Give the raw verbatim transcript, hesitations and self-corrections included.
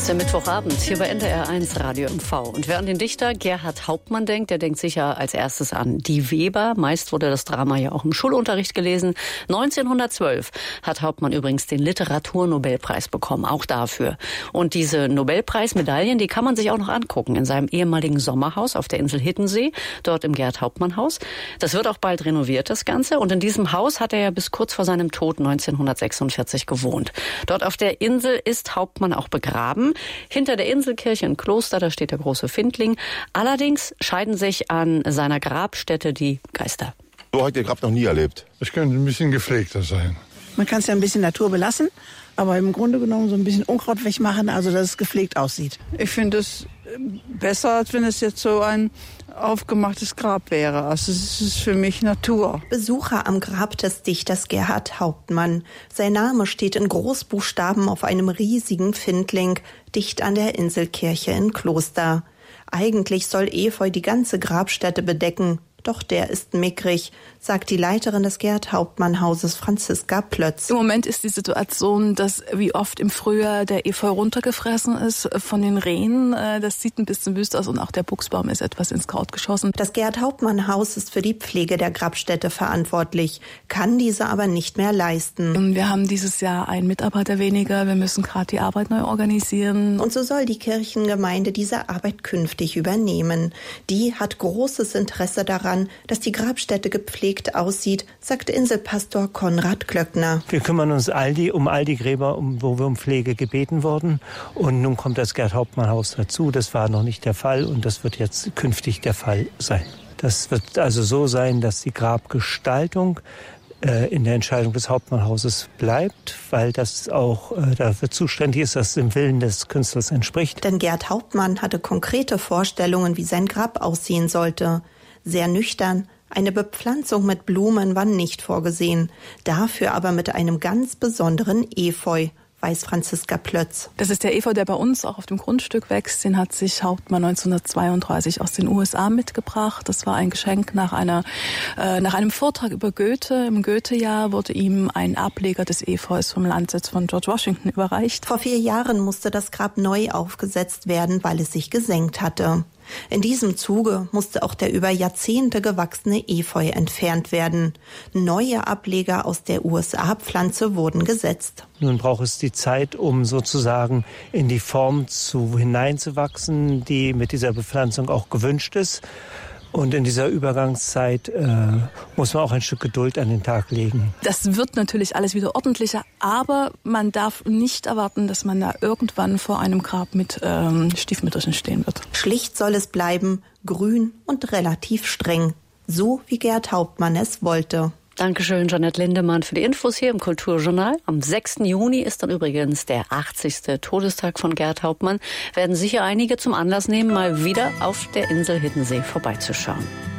der Mittwochabend hier bei N D R eins Radio M V. Und wer an den Dichter Gerhart Hauptmann denkt, der denkt sicher als erstes an Die Weber. Meist wurde das Drama ja auch im Schulunterricht gelesen. neunzehnhundertzwölf hat Hauptmann übrigens den Literaturnobelpreis bekommen, auch dafür. Und diese Nobelpreismedaillen, die kann man sich auch noch angucken in seinem ehemaligen Sommerhaus auf der Insel Hiddensee, dort im Gerhart-Hauptmann-Haus. Das wird auch bald renoviert, das Ganze. Und in diesem Haus hat er ja bis kurz vor seinem Tod neunzehnhundertsechsundvierzig gewohnt. Dort auf der Insel ist Hauptmann auch begraben. Hinter der Inselkirche ein Kloster, da steht der große Findling. Allerdings scheiden sich an seiner Grabstätte die Geister. So hat ihr Grab noch nie erlebt. Es könnte ein bisschen gepflegter sein. Man kann es ja ein bisschen Natur belassen, aber im Grunde genommen so ein bisschen Unkraut wegmachen, also dass es gepflegt aussieht. Ich finde es besser, als wenn es jetzt so ein aufgemachtes Grab wäre. Also es ist für mich Natur. Besucher am Grab des Dichters Gerhart Hauptmann. Sein Name steht in Großbuchstaben auf einem riesigen Findling, dicht an der Inselkirche in Kloster. Eigentlich soll Efeu die ganze Grabstätte bedecken. Doch der ist mickrig, sagt die Leiterin des Gerhart-Hauptmann-Hauses Franziska Plötz. Im Moment ist die Situation, dass wie oft im Frühjahr der Efeu runtergefressen ist von den Rehen. Das sieht ein bisschen wüst aus und auch der Buchsbaum ist etwas ins Kraut geschossen. Das Gerhart-Hauptmann-Haus ist für die Pflege der Grabstätte verantwortlich, kann diese aber nicht mehr leisten. Wir haben dieses Jahr einen Mitarbeiter weniger, wir müssen gerade die Arbeit neu organisieren. Und so soll die Kirchengemeinde diese Arbeit künftig übernehmen. Die hat großes Interesse daran, dass die Grabstätte gepflegt aussieht, sagte Inselpastor Konrad Klöckner. Wir kümmern uns all die, um all die Gräber, um, wo wir um Pflege gebeten wurden. Und nun kommt das Gerhart-Hauptmann-Haus dazu. Das war noch nicht der Fall und das wird jetzt künftig der Fall sein. Das wird also so sein, dass die Grabgestaltung äh, in der Entscheidung des Hauptmannhauses bleibt, weil das auch äh, dafür zuständig ist, dass es dem Willen des Künstlers entspricht. Denn Gerhart Hauptmann hatte konkrete Vorstellungen, wie sein Grab aussehen sollte. Sehr nüchtern, eine Bepflanzung mit Blumen war nicht vorgesehen, dafür aber mit einem ganz besonderen Efeu, weiß Franziska Plötz. Das ist der Efeu, der bei uns auch auf dem Grundstück wächst. Den hat sich Hauptmann neunzehnhundertzweiunddreißig aus den U S A mitgebracht. Das war ein Geschenk nach einer äh, nach einem Vortrag über Goethe. Im Goethe-Jahr wurde ihm ein Ableger des Efeus vom Landsitz von George Washington überreicht. Vor vier Jahren musste das Grab neu aufgesetzt werden, weil es sich gesenkt hatte. In diesem Zuge musste auch der über Jahrzehnte gewachsene Efeu entfernt werden. Neue Ableger aus der U S A-Pflanze wurden gesetzt. Nun braucht es die Zeit, um sozusagen in die Form zu, hineinzuwachsen, die mit dieser Bepflanzung auch gewünscht ist. Und in dieser Übergangszeit äh, muss man auch ein Stück Geduld an den Tag legen. Das wird natürlich alles wieder ordentlicher, aber man darf nicht erwarten, dass man da irgendwann vor einem Grab mit ähm, Stiefmütterchen stehen wird. Schlicht soll es bleiben, grün und relativ streng, so wie Gerhart Hauptmann es wollte. Dankeschön, Jeanette Lindemann, für die Infos hier im Kulturjournal. Am sechsten Juni ist dann übrigens der achtzigste Todestag von Gerhart Hauptmann. Werden sicher einige zum Anlass nehmen, mal wieder auf der Insel Hiddensee vorbeizuschauen.